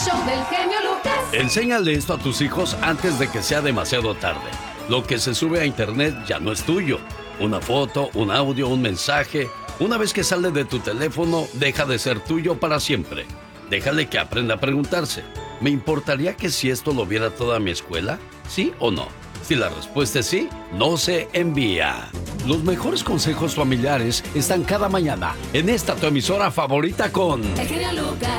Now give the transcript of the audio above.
show del genio Lucas. Enséñale esto a tus hijos antes de que sea demasiado tarde. Lo que se sube a internet ya no es tuyo. Una foto, un audio, un mensaje. Una vez que sale de tu teléfono, deja de ser tuyo para siempre. Déjale que aprenda a preguntarse: ¿me importaría que si esto lo viera toda mi escuela? ¿Sí o no? Si la respuesta es sí, no se envía. Los mejores consejos familiares están cada mañana en esta tu emisora favorita con... El genio Lucas.